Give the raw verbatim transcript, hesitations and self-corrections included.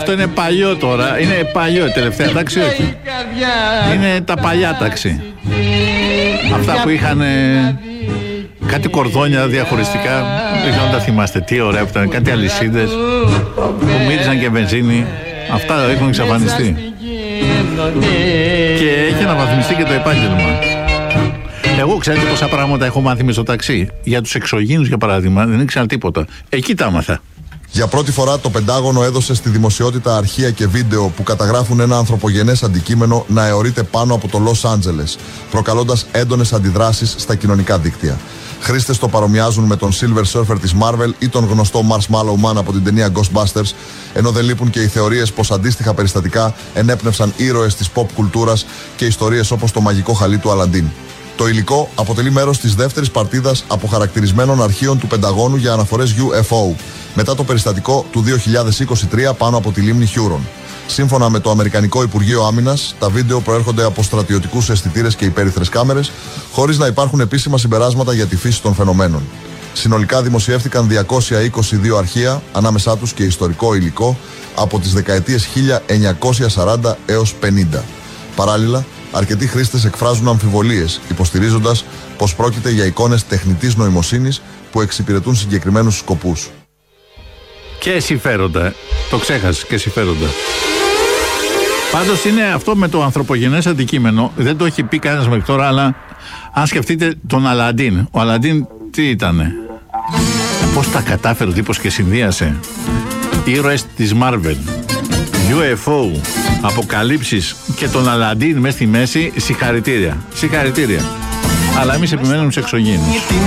αυτό είναι παλιό τώρα. Είναι παλιό, τελευταία τάξη όχι. Είναι τα παλιά τάξη. Αυτά που είχαν κάτι κορδόνια διαχωριστικά. Δεν ξέρω αν τα θυμάστε. Τι ωραία που ήταν. Κάτι αλυσίδες που μύριζαν και βενζίνη. Αυτά έχουν εξαφανιστεί. Και έχει αναβαθμιστεί και το επάγγελμα. Εγώ ξέρετε πόσα πράγματα έχω μάθει με στο ταξί. Για τους εξωγήινους για παράδειγμα δεν ήξερα τίποτα. Εκεί τα άμαθα. Για πρώτη φορά το Πεντάγωνο έδωσε στη δημοσιότητα αρχεία και βίντεο που καταγράφουν ένα ανθρωπογενές αντικείμενο να αιωρείται πάνω από το Λος Άντζελες, προκαλώντας έντονες αντιδράσεις στα κοινωνικά δίκτυα. Χρήστες το παρομοιάζουν με τον Silver Surfer της Marvel ή τον γνωστό Marshmallow Man από την ταινία Ghostbusters, ενώ δεν λείπουν και οι θεωρίες πως αντίστοιχα περιστατικά ενέπνευσαν ήρωες της pop κουλτούρας και ιστορίες όπως το μαγικό χαλί του Αλαντίν. Το υλικό αποτελεί μέρος της δεύτερης παρτίδας αποχαρακτηρισμένων αρχείων του Πενταγώνου για αναφορές γιου εφ ο, μετά το περιστατικό του δύο χιλιάδες είκοσι τρία πάνω από τη λίμνη Χιούρον. Σύμφωνα με το Αμερικανικό Υπουργείο Άμυνας, τα βίντεο προέρχονται από στρατιωτικούς αισθητήρες και υπέρυθρες κάμερες, χωρίς να υπάρχουν επίσημα συμπεράσματα για τη φύση των φαινομένων. Συνολικά δημοσιεύτηκαν διακόσια είκοσι δύο αρχεία, ανάμεσά τους και ιστορικό υλικό, από τις δεκαετίες χίλια εννιακόσια σαράντα έως πενήντα. Παράλληλα, αρκετοί χρήστες εκφράζουν αμφιβολίες, υποστηρίζοντας πως πρόκειται για εικόνες τεχνητής νοημοσύνης που εξυπηρετούν συγκεκριμένους σκοπούς. Και συμφέροντα. Το ξέχασες, και συμφέροντα. Πάντως είναι αυτό με το ανθρωπογενές αντικείμενο. Δεν το έχει πει κανένας μέχρι τώρα, αλλά αν σκεφτείτε τον Αλαντίν. Ο Αλαντίν τι ήτανε? Πώς τα κατάφερε ο τύπος και συνδύασε ήρωες της Marvel, γιου εφ ο, αποκαλύψεις και τον Αλαντίν μέσα στη μέση. Συγχαρητήρια. Συγχαρητήρια. Αλλά εμείς επιμένουμε στους εξωγήινους.